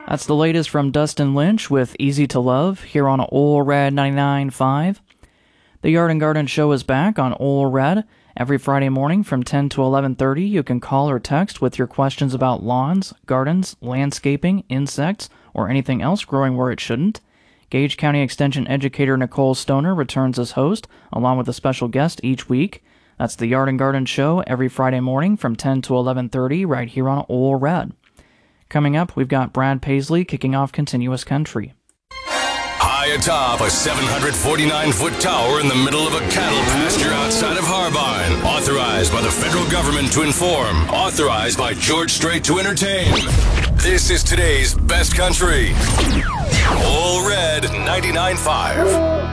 That's the latest from Dustin Lynch with Easy to Love here on Ole Red 99.5. The Yard and Garden Show is back on Ole Red every Friday morning from 10 to 11:30. You can call or text with your questions about lawns, gardens, landscaping, insects, or anything else growing where it shouldn't. Gage County Extension Educator Nicole Stoner returns as host, along with a special guest each week. That's the Yard and Garden Show every Friday morning from 10 to 11:30 right here on Ole Red. Coming up, we've got Brad Paisley kicking off Continuous Country. High atop a 749-foot tower in the middle of a cattle pasture outside of Harbine. Authorized by the federal government to inform. Authorized by George Strait to entertain. This is today's best country. Ole Red 99.5.